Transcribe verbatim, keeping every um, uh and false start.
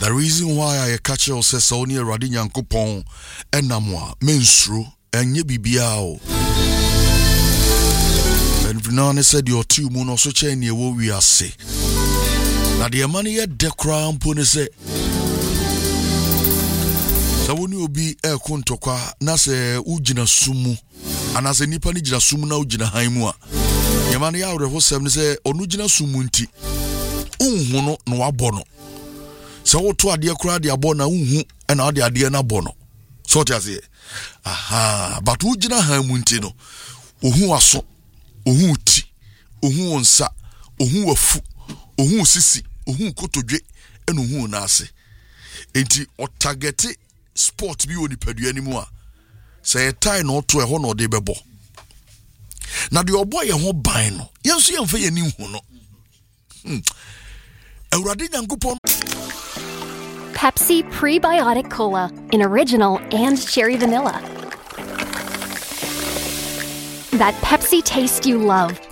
The reason why I catch you says so near Radin Yankupon and Namwa, Mensru, and Yebibiao. And Vinane said your two moon also chain ye wo we are say. Now the money at the crown pony say. So when you be a kuntokwa, Nase Ujina Sumu, and as a Nipani Jina Sumu na Ujina Haimua. Yamani out of seven say, Onujina Sumunti. Unhuno no abono. So what to a dear crowd, the abona unhu, and all the idea na bono. So to say, aha, but Ujina Haimuntino, Uhu aso, Uhu ti, Uhu onsa, Uhu afu, Uhu sisi, Uhu kotoje, and Uhu nase. Enti otagete sport bi oni padu animu say tie no to e ho no de bebo na de obo ye ho ban no yenso ye mfa ye ni hu no Awurade Nyankopon. Pepsi Prebiotic Cola in original and cherry vanilla. That Pepsi taste you love,